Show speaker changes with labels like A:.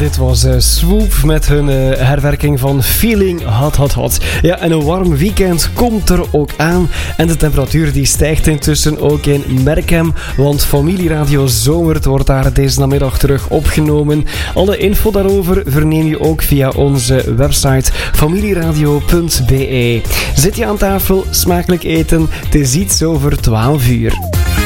A: dit was Swoop met hun herwerking van Feeling Hot Hot Hot. Ja, en een warm weekend komt er ook aan. En de temperatuur die stijgt intussen ook in Merkem. Want Familieradio Zomert wordt daar deze namiddag terug opgenomen. Alle info daarover verneem je ook via onze website familieradio.be. Zit je aan tafel, smakelijk eten. Het is iets over 12 uur.